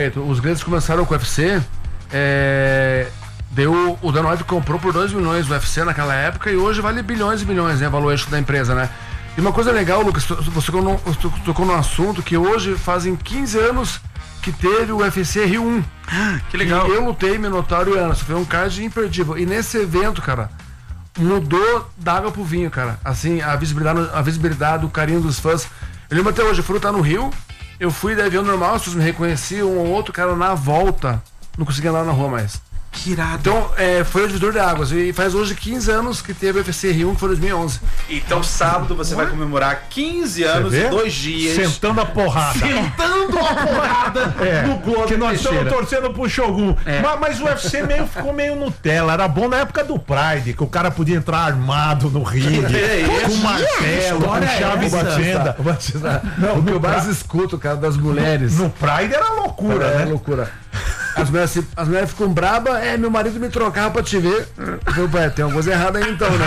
Os grandes começaram com o UFC, o Dana White comprou por 2 milhões o UFC naquela época e hoje vale bilhões e bilhões, né, valor da empresa, né? E uma coisa legal, Lucas, você tocou num assunto que hoje fazem 15 anos que teve o UFC Rio 1. Que legal. E eu lutei Minotauro e Anderson, foi um card imperdível. E nesse evento, cara, mudou da água pro vinho, cara. Assim, a visibilidade, o carinho dos fãs. Eu lembro até hoje, eu fui lutar no Rio, eu fui de avião normal, as pessoas me reconheciam, um ou outro cara na volta não conseguia andar na rua mais. Que irado. Então, foi o divisor de águas. E faz hoje 15 anos que teve o UFC Rio 1, que foi 2011. Então, sábado você vai comemorar 15 anos e 2 dias. Sentando a porrada. Sentando a porrada no Globo. Que nós estamos torcendo pro Shogun. Mas o UFC ficou meio Nutella. Era bom na época do Pride, que o cara podia entrar armado no ringue, com martelo, com chave de fenda. Não, o que eu mais escuto, cara, das mulheres. No Pride era loucura, né? Era loucura. As mulheres ficam brabas, meu marido me trocava pra te ver. Eu falei, tem uma coisa errada aí então, né?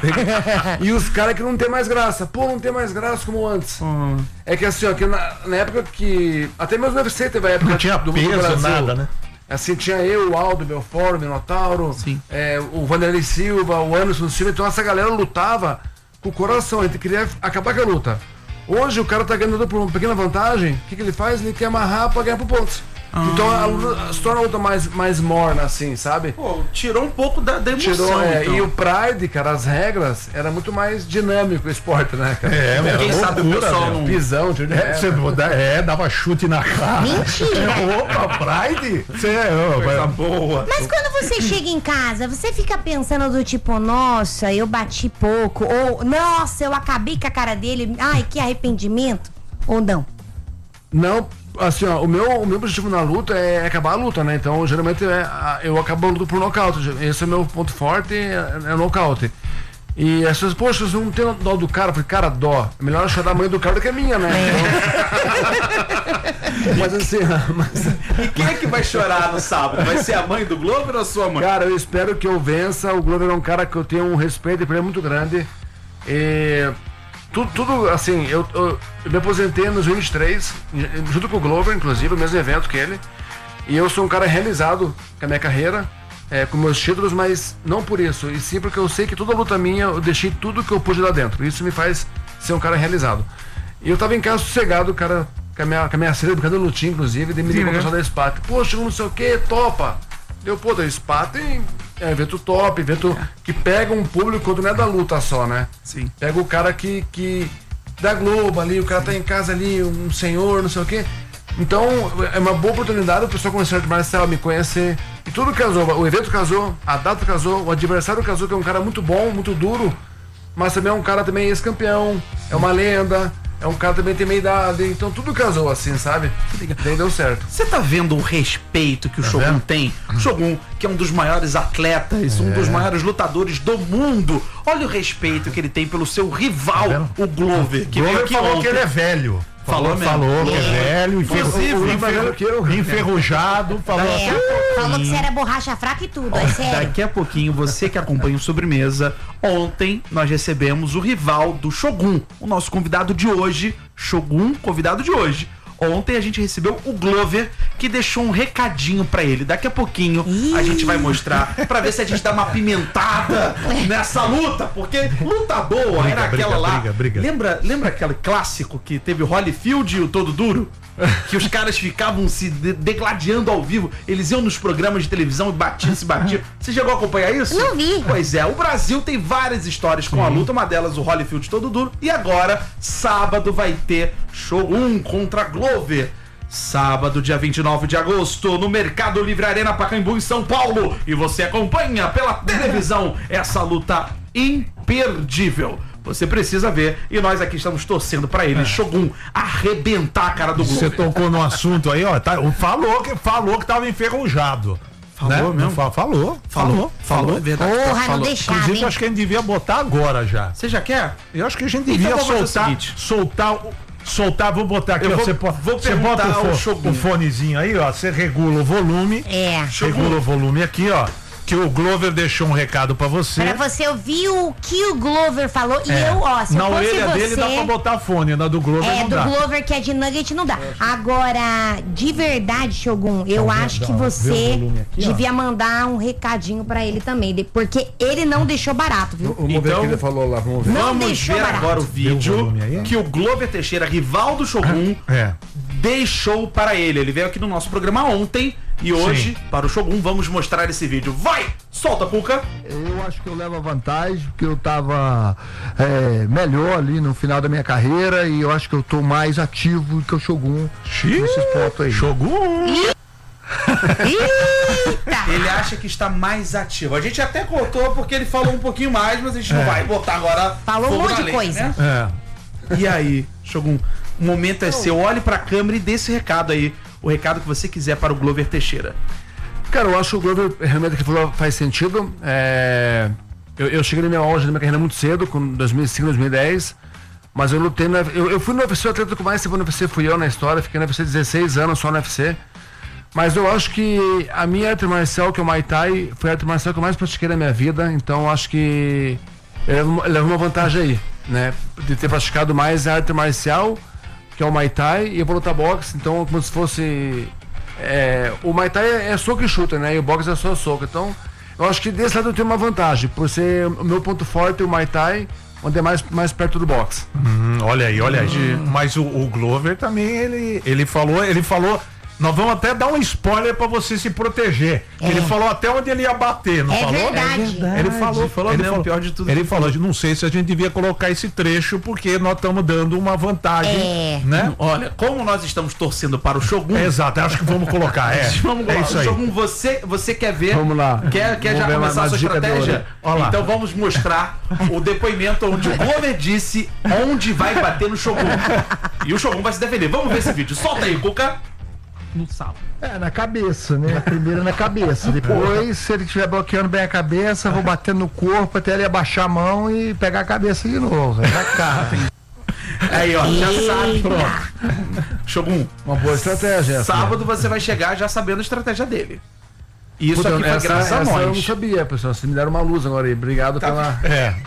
E os caras que não tem mais graça. Pô, não tem mais graça como antes. É que assim, ó, que na época que. Até mesmo no UFC teve a época. Não tinha do peso, nada, né? Assim, tinha eu, o Aldo, o Belfort, o Minotauro, o Vanderlei Silva, o Anderson Silva. Então essa galera lutava com o coração. Ele queria acabar com a luta. Hoje o cara tá ganhando por uma pequena vantagem. O que ele faz? Ele quer amarrar pra ganhar por pontos. Então a luta se torna a luta mais morna, assim, sabe? Pô, tirou um pouco da emoção. Então. E o Pride, cara, as regras, era muito mais dinâmico o esporte, né, cara? Quem sabe o pessoal não... Pisão, dava chute na cara. Mentira! Opa, Pride? Coisa boa. Mas quando você chega em casa, você fica pensando do tipo, nossa, eu bati pouco, ou nossa, eu acabei com a cara dele, ai, que arrependimento, ou não? Não, assim, ó, o meu objetivo na luta é acabar a luta, né? Então, geralmente eu acabo a luta por nocaute. Esse é o meu ponto forte, é o nocaute. E as pessoas, poxa, você não tem dó do cara? Eu falei, cara, dó. É melhor chorar a mãe do cara do que a minha, né? Então... mas assim, E quem é que vai chorar no sábado? Vai ser a mãe do Glover ou a sua mãe? Cara, eu espero que eu vença. O Glover é um cara que eu tenho um respeito por ele muito grande. Tudo assim, eu me aposentei em 2023, junto com o Glover, inclusive, o mesmo evento que ele. E eu sou um cara realizado com a minha carreira, com meus títulos, mas não por isso, e sim porque eu sei que toda luta minha eu deixei tudo que eu pude lá dentro. Isso me faz ser um cara realizado. E eu tava em casa sossegado, cara, com a minha filha, brincando no lutinha, inclusive, daí me ligou o pessoal da SPAT. Poxa, não sei o que, topa. Deu, pô, da SPAT é evento top, evento que pega um público quando não é da luta só, né? Sim. Pega o cara que da Globo ali, o cara tá em casa ali, um senhor, não sei o quê. Então, é uma boa oportunidade o pessoal começar a arte marcial, me conhecer. E tudo casou, o evento casou, a data casou, o adversário casou, que é um cara muito bom, muito duro, mas também é um cara também ex-campeão, é uma lenda. É um cara também tem meia idade, então tudo casou assim, sabe? Daí deu certo. Você tá vendo o respeito que o Shogun tem? O Shogun, que é um dos maiores atletas, um dos maiores lutadores do mundo. Olha o respeito que ele tem pelo seu rival, o Glover. Que Glover falou ontem que ele é velho. Falou que é velho, enferrujado. Falou que você era borracha fraca e tudo, é sério. Daqui a pouquinho, você que acompanha o Sobremesa, ontem nós recebemos o rival do Shogun, o nosso convidado de hoje, Shogun, convidado de hoje. Ontem a gente recebeu o Glover, que deixou um recadinho pra ele. Daqui a pouquinho a gente vai mostrar pra ver se a gente dá uma pimentada nessa luta, porque luta boa era aquela lá. Lembra aquele clássico que teve o Holyfield e o Todo Duro? Que os caras ficavam se degladiando ao vivo. Eles iam nos programas de televisão e se batiam. Você chegou a acompanhar isso? Não vi. Pois é, o Brasil tem várias histórias com a luta, uma delas o Holyfield Todo Duro. E agora, sábado, vai ter Shogun contra Glover. Sábado, dia 29 de agosto, no Mercado Livre Arena Pacaembu, em São Paulo. E você acompanha pela televisão essa luta imperdível. Você precisa ver, e nós aqui estamos torcendo pra ele, Shogun, arrebentar a cara do Glover. Você tocou no assunto aí, ó, falou que tava enferrujado. Falou né? mesmo? Falou. É verdade. Porra, não deixava, Inclusive, hein? acho que a gente devia botar agora já. Você já quer? Eu acho que a gente devia soltar, vou botar aqui, você bota o fonezinho aí, ó, você regula o volume. É. Regula o volume aqui, ó. que o Glover deixou um recado pra você. Pra você ouvir o que o Glover falou. E eu, ó, se na eu fosse orelha você, dele dá pra botar fone, na do Glover não dá. do Glover que é de Nugget não dá. Agora, de verdade, Shogun, eu acho que você devia mandar um recadinho pra ele também, porque ele não deixou barato, viu? Vamos ver o que ele falou lá, vamos ver. Vamos ver agora o vídeo que o Glover Teixeira, rival do Shogun, deixou para ele. Ele veio aqui no nosso programa ontem e hoje, para o Shogun, vamos mostrar esse vídeo. Vai! Solta, Cuca! Eu acho que eu levo a vantagem, porque eu tava melhor ali no final da minha carreira e eu acho que eu tô mais ativo que o Shogun nesses pontos aí. Shogun! Ele acha que está mais ativo. A gente até cortou porque ele falou um pouquinho mais, mas a gente não vai botar agora. Falou um monte de coisa. Né? E aí, Shogun, o momento é seu. Olhe pra câmera e dê esse recado aí. O recado que você quiser para o Glover Teixeira. Cara, eu acho que o Glover realmente que falou faz sentido. Eu cheguei no meu auge da minha carreira muito cedo, com 2005, 2010. Mas eu lutei eu fui no UFC, o atleta que mais tempo no UFC fui eu na história. Fiquei no UFC 16 anos só no UFC. Mas eu acho que a minha arte marcial, que é o Muay Thai, foi a arte marcial que eu mais pratiquei na minha vida. Então eu acho que eu levo uma vantagem aí, né? De ter praticado mais a arte marcial, que é o Muay Thai, e eu vou lutar boxe. Então, como se fosse... o Muay Thai é soco e chuta, né? E o boxe é só soco. Então, eu acho que desse lado eu tenho uma vantagem. Por ser o meu ponto forte, o Muay Thai, onde é mais perto do boxe. Olha aí. Mas o Glover também, ele falou... Nós vamos até dar um spoiler pra você se proteger. Ele falou até onde ele ia bater, não falou? Verdade. Ele falou mesmo, pior de tudo. Ele falou, não sei se a gente devia colocar esse trecho, porque nós estamos dando uma vantagem, né? Olha, como nós estamos torcendo para o Shogun... Exato, acho que vamos colocar, Vamos lá, isso aí. Shogun, você quer ver... Vamos lá. Quer já começar a sua estratégia? Então vamos mostrar o depoimento onde o Glover disse onde vai bater no Shogun. E o Shogun vai se defender. Vamos ver esse vídeo. Solta aí, Cuca. No sábado. Na cabeça, né? Primeiro na cabeça. Depois, se ele estiver bloqueando bem a cabeça, eu vou batendo no corpo até ele abaixar a mão e pegar a cabeça de novo. Na cara. Aí, ó, já sabe. Pronto. Shogun, uma boa estratégia. Sábado você vai chegar já sabendo a estratégia dele. E isso aqui foi graças a nós. Eu não sabia, pessoal. Vocês me deram uma luz agora aí. Obrigado pela...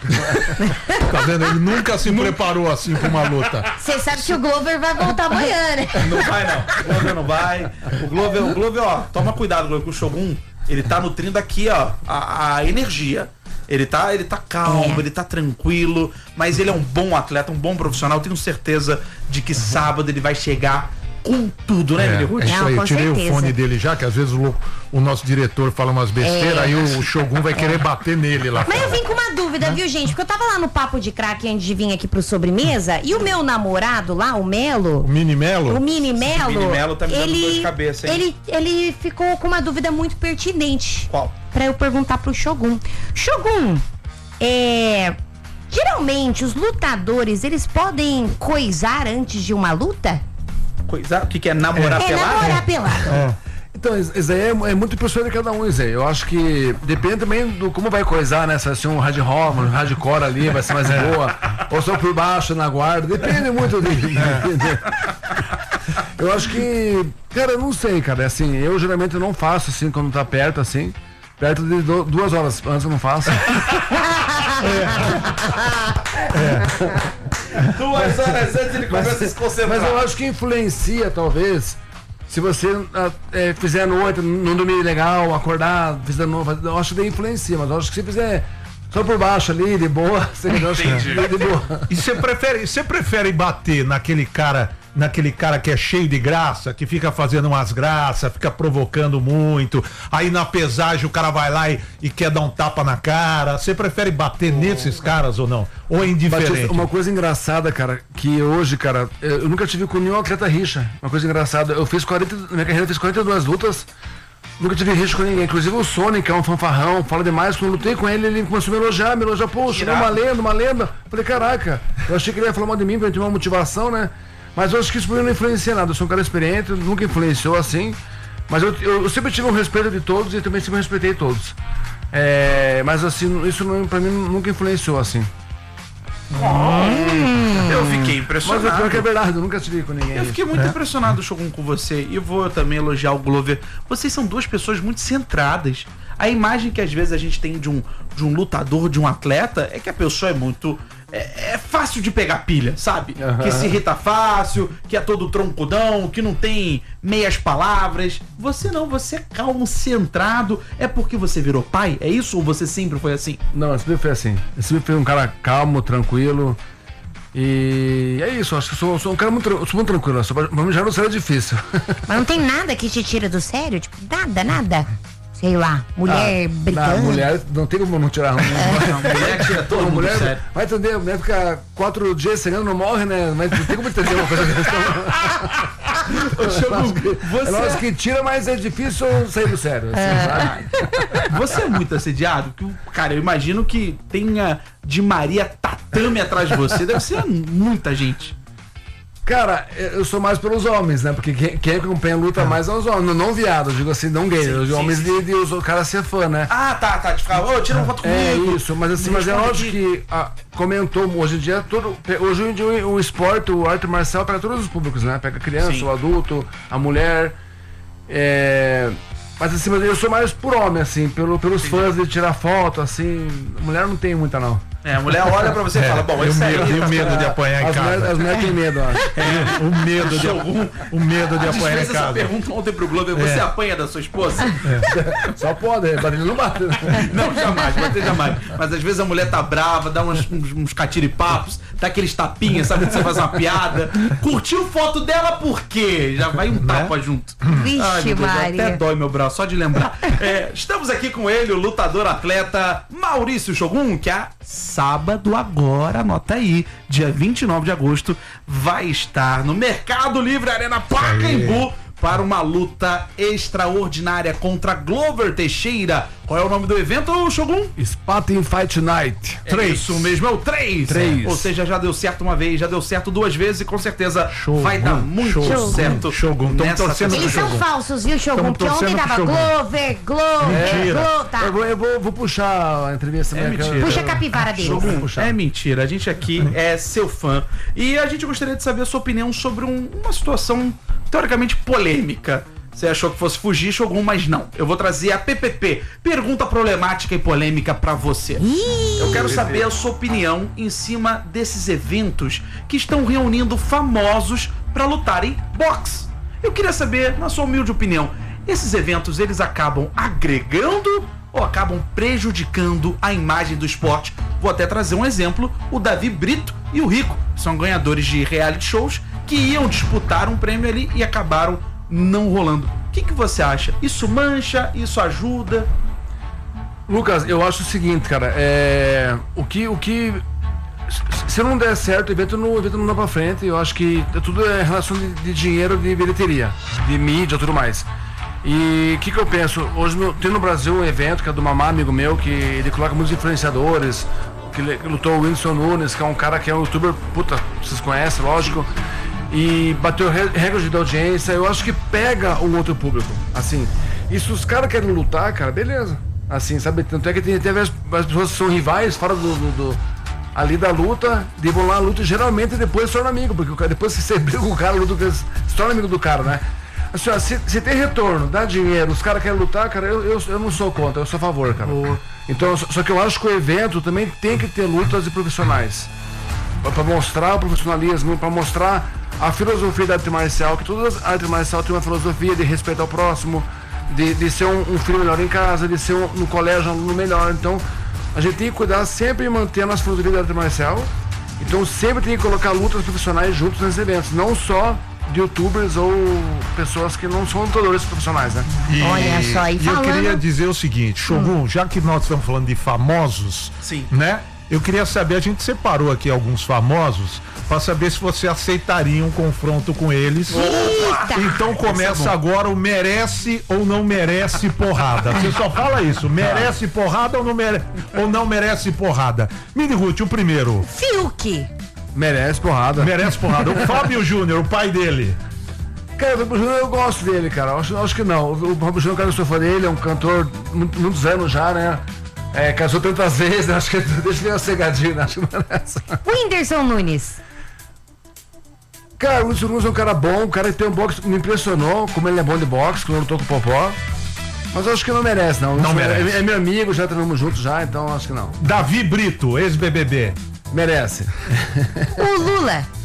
Tá vendo? Ele nunca se preparou assim pra uma luta. Você sabe que o Glover vai voltar amanhã, né? Não vai, não. O Glover não vai. O Glover, ó, toma cuidado, Glover, que o Shogun, ele tá nutrindo aqui, ó, a energia. Ele tá calmo, ele tá tranquilo, mas ele é um bom atleta, um bom profissional. Tenho certeza de que sábado ele vai chegar com tudo, né, Emílio Ruth? É isso aí, eu tirei o fone dele já, que às vezes o nosso diretor fala umas besteiras, aí o Shogun vai querer bater nele lá. Mas eu vim com uma dúvida, viu, gente? Porque eu tava lá no Papo de Crack antes de vir aqui pro Sobremesa, e o meu namorado lá, o Melo... O Mini Melo? O Mini Melo tá me dando dor de cabeça, hein? Ele ficou com uma dúvida muito pertinente. Qual? Pra eu perguntar pro Shogun. Shogun, geralmente os lutadores, eles podem coisar antes de uma luta? Coisar? O que é namorar pelado? Namorar pelado. Então, isso aí é muito pessoal de cada um, isso aí. Eu acho que depende também do como vai coisar, né? Se vai ser um hard-rock, um hardcore ali, vai ser mais boa. Ou só por baixo, na guarda. Depende muito dele. Eu acho que... Cara, eu não sei, cara. Assim, eu geralmente não faço assim, quando tá perto, assim. Perto de 2 horas antes eu não faço. 2 horas antes ele começa a se concentrar. Mas eu acho que influencia, talvez, se você fizer à noite, não dormir legal, acordar, fizer novo, eu acho que influencia, mas eu acho que se fizer só por baixo ali, de boa, de boa. E você prefere bater naquele cara que é cheio de graça, que fica fazendo umas graças, fica provocando muito, aí na pesagem o cara vai lá e quer dar um tapa na cara? Você prefere bater nesses caras ou não? Ou é indiferente? Uma coisa engraçada, cara, que hoje, cara, eu nunca tive com nenhum atleta rixa. Uma coisa engraçada, na minha carreira eu fiz 42 lutas, nunca tive rixa com ninguém. Inclusive o Sonic, que é um fanfarrão, fala demais. Quando eu lutei com ele, ele começou a me elogiar, poxa, uma lenda. Falei, caraca, eu achei que ele ia falar mal de mim pra eu ter uma motivação, né? Mas eu acho que isso não influencia nada. Eu sou um cara experiente, nunca influenciou assim. Mas eu sempre tive um respeito de todos e também sempre respeitei todos. Mas assim, isso pra mim nunca influenciou assim. Eu fiquei impressionado. Mas o pior que é verdade, eu nunca tive com ninguém. Eu fiquei muito impressionado, Shogun, com você. E vou também elogiar o Glover. Vocês são duas pessoas muito centradas. A imagem que às vezes a gente tem de um lutador, de um atleta, é que a pessoa é muito... É fácil de pegar pilha, sabe? Que se irrita fácil, que é todo troncudão, que não tem meias palavras. Você não, você é calmo, centrado. É porque você virou pai? É isso ou você sempre foi assim? Não, eu sempre fui assim. Eu sempre fui um cara calmo, tranquilo. E é isso, acho que sou um cara muito tranquilo. Pra mim já não seria difícil. Mas não tem nada que te tira do sério? Tipo, nada. Sei lá, mulher brigando. Mulher não tem como não tirar. Mulher tira todo mundo do sério. Vai entender, a mulher fica 4 dias sem não morre, né? Mas não tem como entender uma coisa dessa. É lógico que tira, mas é difícil sair do sério. Assim, você é muito assediado? Cara, eu imagino que tenha de Maria tatame atrás de você. Deve ser muita gente. Cara, eu sou mais pelos homens, né? Porque quem acompanha a luta mais são os homens. Não viado, eu digo assim, não gay. Os homens de o cara ser fã, né? Ah, tá. De ficar, tira uma foto comigo. É isso, mas assim, mas é lógico que comentou hoje em dia hoje em dia o esporte, o arte marcial pega todos os públicos, né? Pega a criança, o adulto, a mulher. Mas assim, eu sou mais por homem, assim, pelos fãs de tirar foto, assim. Mulher não tem muita, não. A mulher olha pra você e fala, bom, esse aí... E o medo de apanhar em casa. As mulheres têm medo, eu acho. O medo de apanhar em casa. Essa pergunta ontem pro Globo, você apanha da sua esposa? Só pode, bater não bate. Não, jamais. Mas às vezes a mulher tá brava, dá uns catiripapos, dá aqueles tapinhas, sabe, que você faz uma piada. Curtiu foto dela por quê? Já vai um tapa junto. Vixe, Maria. Até dói meu braço, só de lembrar. Estamos aqui com ele, o lutador atleta Maurício Shogun, que sábado agora, anota aí, dia 29 de agosto, vai estar no Mercado Livre Arena Pacaembu para uma luta extraordinária contra Glover Teixeira. Qual é o nome do evento, Shogun? Spartan Fight Night 3. Isso mesmo, é o 3. Ou seja, já deu certo uma vez, já deu certo 2 vezes e com certeza vai dar muito certo. Shogun, estamos torcendo. Eles são falsos, viu, Shogun? Porque ontem tava Glover. Tá. Eu vou puxar a entrevista. Mentira. Puxa a capivara dele. Shogun, é mentira. A gente aqui é seu fã. E a gente gostaria de saber a sua opinião sobre uma situação teoricamente polêmica. Você achou que fosse fugir, Shogun, mas não. Eu vou trazer a PPP, pergunta problemática e polêmica pra você. Eu quero saber a sua opinião em cima desses eventos que estão reunindo famosos pra lutarem boxe. Eu queria saber, na sua humilde opinião, esses eventos, eles acabam agregando ou acabam prejudicando a imagem do esporte? Vou até trazer um exemplo, o Davi Brito e o Rico, são ganhadores de reality shows que iam disputar um prêmio ali e acabaram não rolando. O que você acha? Isso mancha? Isso ajuda? Lucas, eu acho o seguinte, cara, se não der certo, o evento não dá pra frente. Eu acho que tudo é relação de dinheiro, de bilheteria, de mídia, tudo mais. E o que eu penso? Hoje tem no Brasil um evento que é do Mamá, amigo meu, que ele coloca muitos influenciadores, que lutou o Whindersson Nunes, que é um cara que é um youtuber, puta, vocês conhecem, lógico, e bateu recorde de audiência. Eu acho que pega um outro público, assim. E se os caras querem lutar, cara, beleza. Assim, sabe? Tanto é que tem as pessoas que são rivais fora ali da luta, de vão lá a luta, geralmente depois se torna amigo, porque o cara, depois que você briga com o cara, se torna amigo do cara, né? Assim, ó, se tem retorno, dá dinheiro, os caras querem lutar, cara, eu não sou contra, eu sou a favor, cara. Então, só que eu acho que o evento também tem que ter lutas de profissionais. Pra mostrar o profissionalismo, pra mostrar a filosofia da arte marcial, que toda a arte marcial tem uma filosofia de respeitar o próximo, de ser um filho melhor em casa, de ser no colégio um aluno melhor. Então, a gente tem que cuidar sempre e manter a nossa filosofia da arte marcial. Então, sempre tem que colocar lutas profissionais juntos nesses eventos, não só de youtubers ou pessoas que não são lutadores profissionais, né? Olha só, e falando... eu queria dizer o seguinte, Shogun, já que nós estamos falando de famosos, sim, né? Eu queria saber, a gente separou aqui alguns famosos para saber se você aceitaria um confronto com eles. Eita! Então começa agora o merece ou não merece porrada. Você só fala isso, merece porrada ou não merece porrada. Mini Ruth, o primeiro. Fiuk. Merece porrada. Merece porrada. O Fábio Júnior, o pai dele. Cara, o Fábio Júnior eu gosto dele, cara. Acho que não. O Fábio Júnior, cara, eu sou fã dele, é um cantor muitos anos já, né? Casou tantas vezes, acho que deixa ele uma cegadinha, acho que não é essa. Whindersson Nunes. Cara, o Lúcio Nunes é um cara bom, um cara que tem um boxe, me impressionou como ele é bom de boxe, quando eu lutou com o Popó. Mas eu acho que não merece, não. Não merece. É meu amigo, já treinamos juntos já, então acho que não. Davi Brito, ex-BBB. Merece. O Lula